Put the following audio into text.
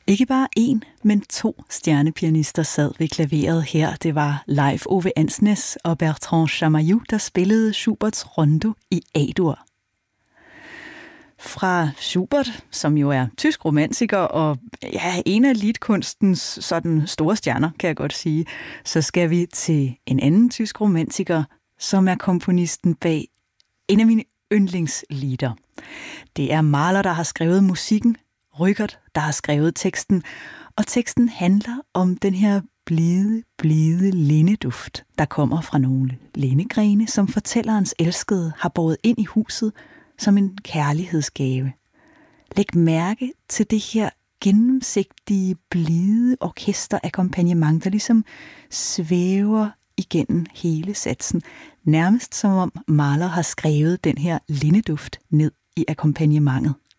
Ikke bare en, men 2 stjernepianister sad ved klaveret her. Det var Leif Ove Andsnes og Bertrand Chamayou, der spillede Schuberts Rondo i A-dur. Fra Schubert, som jo er tysk romantiker og en af liedkunstens sådan store stjerner, kan jeg godt sige, så skal vi til en anden tysk romantiker, som er komponisten bag en af mine yndlingslieder. Det er Mahler, der har skrevet musikken, Rückert, der har skrevet teksten, og teksten handler om den her blide lindeduft, der kommer fra nogle lindegrene, som fortællerens elskede har båret ind i huset som en kærlighedsgave. Læg mærke til det her gennemsigtige, blide orkesterakkompagnement, der ligesom svæver igennem hele satsen, nærmest som om Mahler har skrevet den her lindeduft ned i akkompagnementet.